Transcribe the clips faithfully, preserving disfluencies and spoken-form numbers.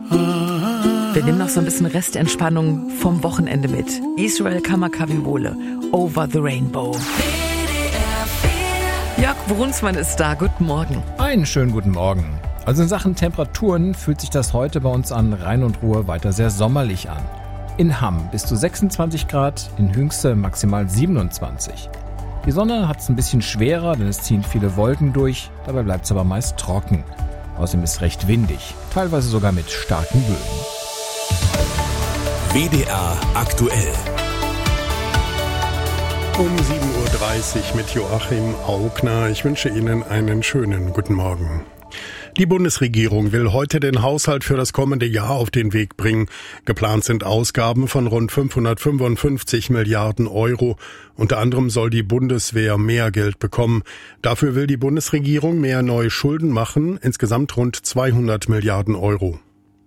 Wir nehmen noch so ein bisschen Restentspannung vom Wochenende mit. Israel Kamakawiwo'ole, Over the Rainbow. Jörg Brunsmann ist da. Guten Morgen. Einen schönen guten Morgen. Also in Sachen Temperaturen fühlt sich das heute bei uns an Rhein und Ruhr weiter sehr sommerlich an. In Hamm bis zu sechsundzwanzig Grad, in Hünxe maximal siebenundzwanzig. Die Sonne hat es ein bisschen schwerer, denn es ziehen viele Wolken durch, dabei bleibt es aber meist trocken. Außerdem ist es recht windig, teilweise sogar mit starken Böen. W D R aktuell. Um sieben Uhr dreißig mit Joachim Augner. Ich wünsche Ihnen einen schönen guten Morgen. Die Bundesregierung will heute den Haushalt für das kommende Jahr auf den Weg bringen. Geplant sind Ausgaben von rund fünfhundertfünfundfünfzig Milliarden Euro. Unter anderem soll die Bundeswehr mehr Geld bekommen. Dafür will die Bundesregierung mehr neue Schulden machen, insgesamt rund zweihundert Milliarden Euro.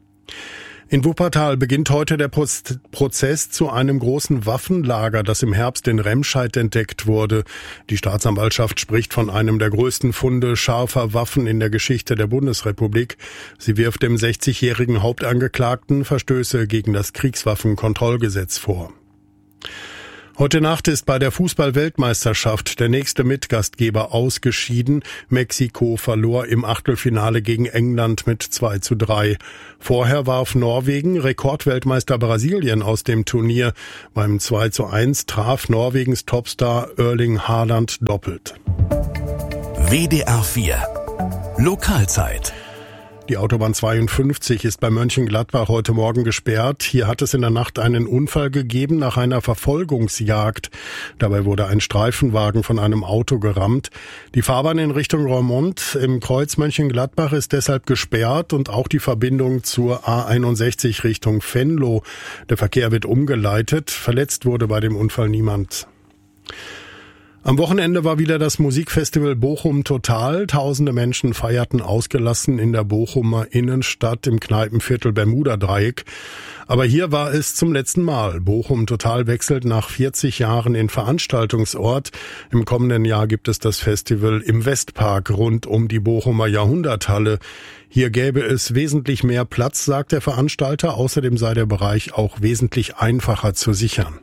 In Wuppertal beginnt heute der Prozess zu einem großen Waffenlager, das im Herbst in Remscheid entdeckt wurde. Die Staatsanwaltschaft spricht von einem der größten Funde scharfer Waffen in der Geschichte der Bundesrepublik. Sie wirft dem sechzigjährigen Hauptangeklagten Verstöße gegen das Kriegswaffenkontrollgesetz vor. Heute Nacht ist bei der Fußball-Weltmeisterschaft der nächste Mitgastgeber ausgeschieden. Mexiko verlor im Achtelfinale gegen England mit zwei zu drei. Vorher warf Norwegen Rekordweltmeister Brasilien aus dem Turnier. Beim zwei zu eins traf Norwegens Topstar Erling Haaland doppelt. W D R vier Lokalzeit. Die Autobahn zweiundfünfzig ist bei Mönchengladbach heute Morgen gesperrt. Hier hat es in der Nacht einen Unfall gegeben nach einer Verfolgungsjagd. Dabei wurde ein Streifenwagen von einem Auto gerammt. Die Fahrbahn in Richtung Roermond im Kreuz Mönchengladbach ist deshalb gesperrt und auch die Verbindung zur A einundsechzig Richtung Venlo. Der Verkehr wird umgeleitet. Verletzt wurde bei dem Unfall niemand. Am Wochenende war wieder das Musikfestival Bochum Total. Tausende Menschen feierten ausgelassen in der Bochumer Innenstadt im Kneipenviertel Bermuda-Dreieck. Aber hier war es zum letzten Mal. Bochum Total wechselt nach vierzig Jahren in Veranstaltungsort. Im kommenden Jahr gibt es das Festival im Westpark rund um die Bochumer Jahrhunderthalle. Hier gäbe es wesentlich mehr Platz, sagt der Veranstalter. Außerdem sei der Bereich auch wesentlich einfacher zu sichern.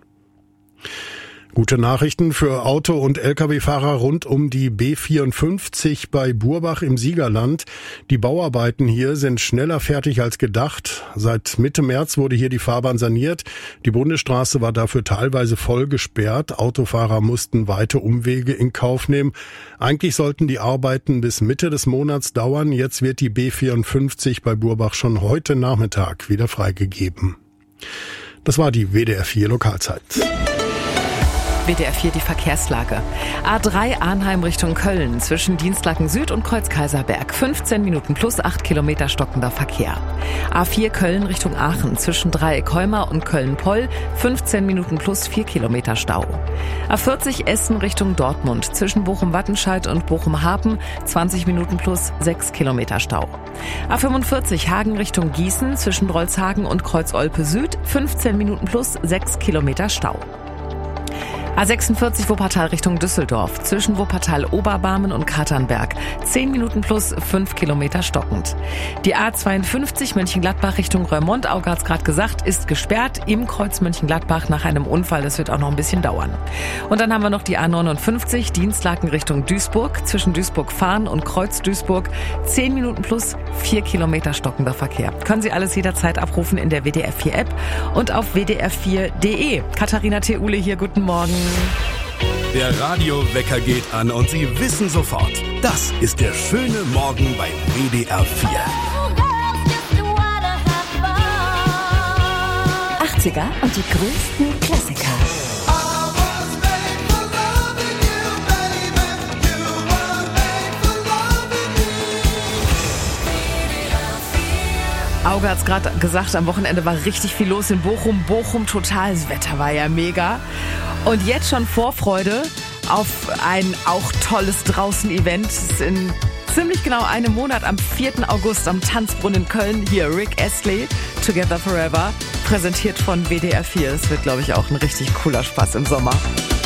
Gute Nachrichten für Auto- und L K W-Fahrer rund um die B vierundfünfzig bei Burbach im Siegerland. Die Bauarbeiten hier sind schneller fertig als gedacht. Seit Mitte März wurde hier die Fahrbahn saniert. Die Bundesstraße war dafür teilweise voll gesperrt. Autofahrer mussten weite Umwege in Kauf nehmen. Eigentlich sollten die Arbeiten bis Mitte des Monats dauern. Jetzt wird die B vierundfünfzig bei Burbach schon heute Nachmittag wieder freigegeben. Das war die W D R vier Lokalzeit. W D R vier die Verkehrslage. A drei Arnheim Richtung Köln zwischen Dienstlaken Süd und Kreuz-Kaiserberg. fünfzehn Minuten plus acht Kilometer stockender Verkehr. A vier Köln Richtung Aachen zwischen Dreieck-Heumar und Köln-Poll. fünfzehn Minuten plus vier Kilometer Stau. A vierzig Essen Richtung Dortmund zwischen Bochum-Wattenscheid und Bochum-Hapen. zwanzig Minuten plus sechs Kilometer Stau. A fünfundvierzig Hagen Richtung Gießen zwischen Drolshagen und Kreuz-Olpe Süd. fünfzehn Minuten plus sechs Kilometer Stau. A sechsundvierzig Wuppertal Richtung Düsseldorf zwischen Wuppertal-Oberbarmen und Katernberg. zehn Minuten plus fünf Kilometer stockend. Die A zweiundfünfzig Mönchengladbach Richtung Roermond, Auge hat's gerade gesagt, ist gesperrt im Kreuz Mönchengladbach nach einem Unfall. Das wird auch noch ein bisschen dauern. Und dann haben wir noch die A neunundfünfzig Dienstlaken Richtung Duisburg zwischen Duisburg-Fahn und Kreuz-Duisburg. zehn Minuten plus vier Kilometer stockender Verkehr. Können Sie alles jederzeit abrufen in der W D R vier App und auf w d r vier punkt d e. Katharina Theule hier, guten Morgen. Der Radiowecker geht an und Sie wissen sofort, das ist der schöne Morgen bei W D R vier. achtziger und die größten Klassiker. Auge hat's gerade gesagt, am Wochenende war richtig viel los in Bochum. Bochum total, das Wetter war ja mega. Und jetzt schon Vorfreude auf ein auch tolles Draußen-Event. Es ist in ziemlich genau einem Monat, am vierten August am Tanzbrunnen in Köln. Hier Rick Astley, Together Forever, präsentiert von W D R vier. Es wird, glaube ich, auch ein richtig cooler Spaß im Sommer.